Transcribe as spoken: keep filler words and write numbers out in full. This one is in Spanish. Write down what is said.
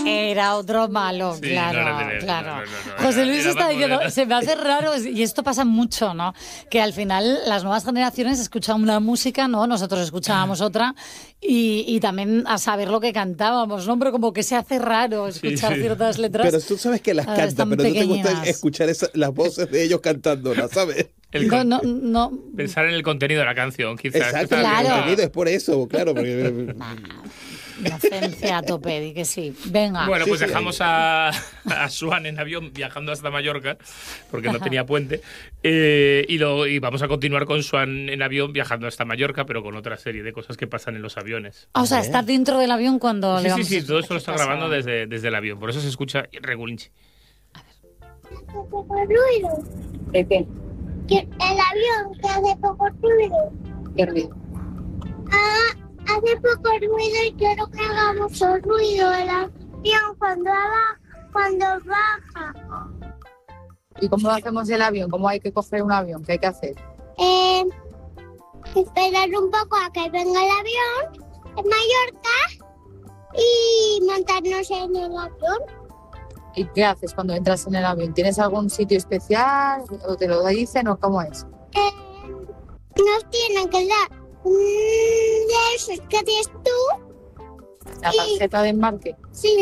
Era otro malo, Sí, claro, no, no, no, no, claro. no, no, no, José era- Luis era está más diciendo, moderno. se me hace raro, y esto pasa mucho, ¿no? Que al final las nuevas generaciones escuchan una música, ¿no? Nosotros escuchábamos otra, y, y también a saber lo que cantábamos, ¿no? Pero como que se hace raro escuchar sí. ciertas letras. Pero tú sabes que las Ah, cantan, están pero no te gusta pequeñinas. escuchar esa- las voces de ellos cantándolas, ¿sabes? El No, con- no, no. Pensar en el contenido de la canción, quizás. Exacto, Esta- Claro. el contenido es por eso, claro. Porque, Inocencia a tope, di que sí. Venga. Bueno, Sí, pues sí, dejamos a, a Swan en avión viajando hasta Mallorca, porque no tenía puente, eh, y, lo, y vamos a continuar con Swan en avión viajando hasta Mallorca, pero con otra serie de cosas que pasan en los aviones. O sea, estar dentro del avión cuando Sí, le sí, vamos sí, a- todo esto lo ¿Qué está pasa? grabando desde, desde el avión, por eso se escucha regulinchi. Hace poco ruido. ¿De qué? Que el avión que hace poco ruido. ¿Qué ruido? Ah, hace poco ruido y quiero que haga mucho ruido el avión cuando haga, cuando baja. ¿Y cómo hacemos el avión? ¿Cómo hay que coger un avión? ¿Qué hay que hacer? Eh, esperar un poco a que venga el avión en Mallorca y montarnos en el avión. ¿Y qué haces cuando entras en el avión? ¿Tienes algún sitio especial? ¿O te lo dicen o cómo es? Eh, nos tienen que dar un de esos que tienes tú. ¿La tarjeta de embarque? Sí,